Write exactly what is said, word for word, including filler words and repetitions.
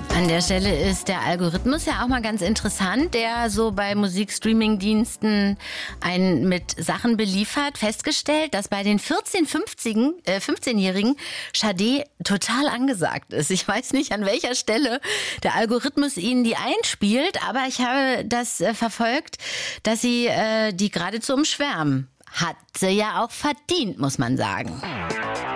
An der Stelle ist der Algorithmus ja auch mal ganz interessant, der so bei Musikstreaming-Diensten einen mit Sachen beliefert. Festgestellt, dass bei den vierzehn-, fünfzehnjährigen Sade total angesagt ist. Ich weiß nicht, an welcher Stelle der Algorithmus ihnen die einspielt, aber ich habe das äh, verfolgt, dass sie äh, die geradezu umschwärmen. Hat sie ja auch verdient, muss man sagen.